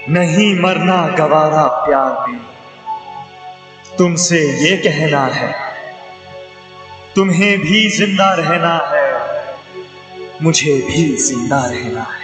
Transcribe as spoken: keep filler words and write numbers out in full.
नहीं मरना गवारा प्यार में, तुमसे ये कहना है, तुम्हें भी जिंदा रहना है, मुझे भी जिंदा रहना है।